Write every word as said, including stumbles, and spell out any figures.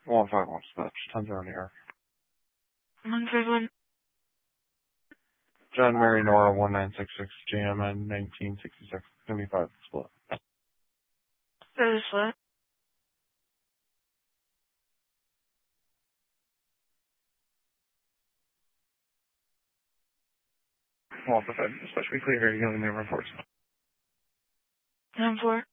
one five one split. Time's already here. one five one. John Mary Nora one nine six six J M N nineteen sixty six. Gonna be five split. Five split. Well, for five, especially clear here, you only reports. Ten four.